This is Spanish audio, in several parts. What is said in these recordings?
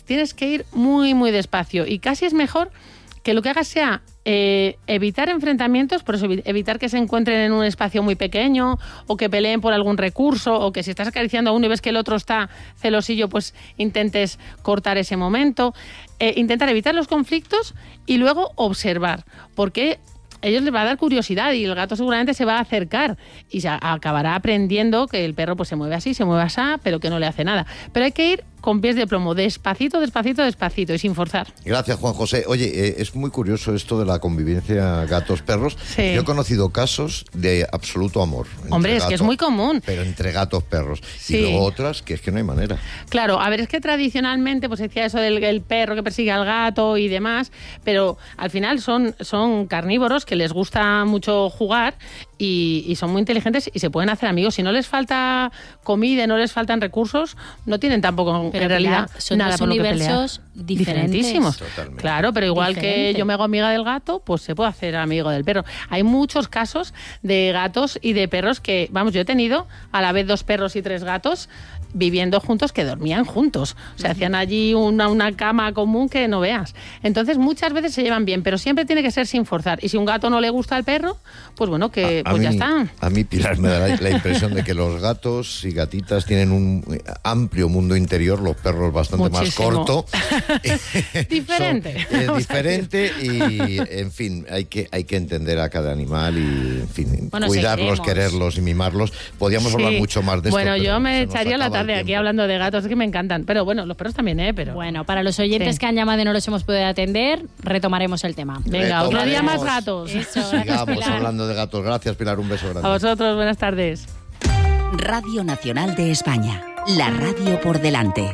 tienes que ir muy, muy despacio. Y casi es mejor que lo que hagas sea evitar enfrentamientos, por eso evitar que se encuentren en un espacio muy pequeño o que peleen por algún recurso o que si estás acariciando a uno y ves que el otro está celosillo, pues intentes cortar ese momento. Intentar evitar los conflictos y luego observar, porque a ellos les va a dar curiosidad y el gato seguramente se va a acercar y se acabará aprendiendo que el perro pues se mueve así, se mueve así, pero que no le hace nada. Pero hay que ir con pies de plomo, despacito, despacito, despacito y sin forzar. Gracias, Juan José. Oye, es muy curioso esto de la convivencia gatos-perros. Sí. Yo he conocido casos de absoluto amor. Hombre, es que es muy común. Pero entre gatos-perros. Sí. Y luego otras que es que no hay manera. Claro, a ver, es que tradicionalmente pues decía eso del perro que persigue al gato y demás, pero al final son carnívoros que les gusta mucho jugar y son muy inteligentes y se pueden hacer amigos. Si no les falta comida, no les faltan recursos, no tienen tampoco, pero en realidad, son nada dos por lo que universos pelear. diferentísimos. Totalmente. Claro, pero igual que yo me hago amiga del gato, pues se puede hacer amigo del perro. Hay muchos casos de gatos y de perros que, vamos, yo he tenido a la vez 2 perros y 3 gatos viviendo juntos que dormían juntos. O sea, hacían allí una cama común que no veas. Entonces, muchas veces se llevan bien, pero siempre tiene que ser sin forzar. Y si un gato no le gusta al perro, pues bueno, que pues ya está. A mí, Pilar, me da la impresión de que los gatos y gatitas tienen un amplio mundo interior, los perros bastante Muchísimo. más corto. Diferente. Diferente y, en fin, hay que entender a cada animal y, en fin, Bueno, cuidarlos, seguiremos. quererlos y mimarlos. Podríamos Sí. hablar mucho más de esto. Bueno, pero yo me se nos echaría la acaba el tarde aquí tiempo. hablando de gatos, es que me encantan. Pero bueno, los perros también, pero... Bueno, para los oyentes Sí. que han llamado y no los hemos podido atender, retomaremos el tema. Venga, otro día Retomaremos. más gatos. Eso, gracias, Sigamos Pilar. hablando de gatos. Gracias, Pilar. Un beso grande. A vosotros, buenas tardes. Radio Nacional de España. La radio por delante.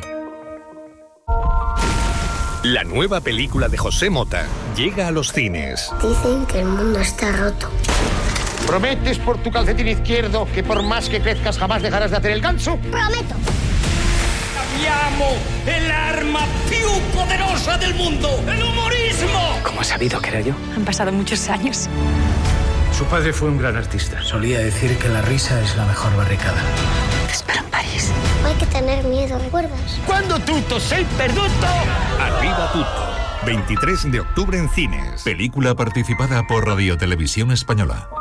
La nueva película de José Mota llega a los cines. Dicen que el mundo está roto. ¿Prometes por tu calcetín izquierdo que por más que crezcas jamás dejarás de hacer el ganso? ¡Prometo! Llamo el arma più poderosa del mundo, el humorismo. ¿Cómo has sabido que era yo? Han pasado muchos años. Su padre fue un gran artista. Solía decir que la risa es la mejor barricada. Te espero en París. No hay que tener miedo, ¿recuerdas? Quando tutto sei perduto. Arriba tutto. 23 de octubre en cines. Película participada por Radio Televisión Española.